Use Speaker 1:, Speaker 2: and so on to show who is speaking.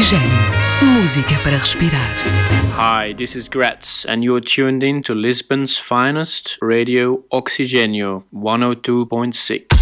Speaker 1: Oxigênio. Música para respirar.
Speaker 2: Hi, this is Gratz, and you're tuned in to Lisbon's finest radio Oxigênio 102.6.